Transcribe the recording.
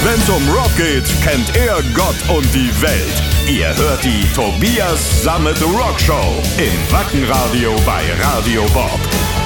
Wenn's um Rock geht, kennt er Gott und die Welt. Ihr hört die Tobias Sammet Rock Show im Wackenradio bei Radio Bob.